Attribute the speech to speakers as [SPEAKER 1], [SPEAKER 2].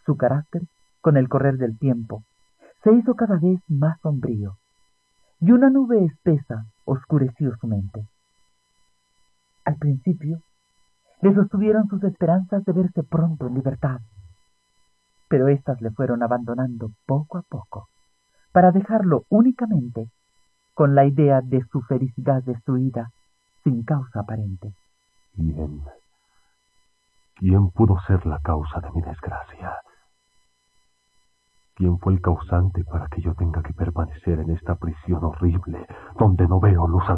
[SPEAKER 1] Su carácter, con el correr del tiempo, se hizo cada vez más sombrío, y una nube espesa oscureció su mente. Al principio, le sostuvieron sus esperanzas de verse pronto en libertad, pero éstas le fueron abandonando poco a poco, para dejarlo únicamente con la idea de su felicidad destruida sin causa aparente.
[SPEAKER 2] ¿Quién? ¿Quién pudo ser la causa de mi desgracia? ¿Quién fue el causante para que yo tenga que permanecer en esta prisión horrible, donde no veo luz al